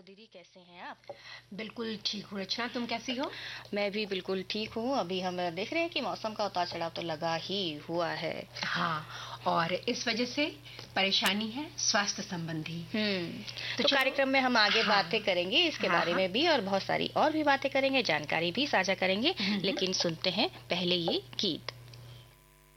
दीदी, कैसे हैं आप? बिल्कुल ठीक हूँ रचना, तुम कैसी हो? मैं भी बिल्कुल ठीक हूँ। अभी हम देख रहे हैं कि मौसम का उतार चढ़ाव तो लगा ही हुआ है। हाँ, और इस वजह से परेशानी है स्वास्थ्य संबंधी। तो कार्यक्रम में हम आगे हाँ, बातें करेंगे इसके हाँ, बारे में भी, और बहुत सारी और भी बातें करेंगे, जानकारी भी साझा करेंगे। लेकिन सुनते हैं पहले ये गीत।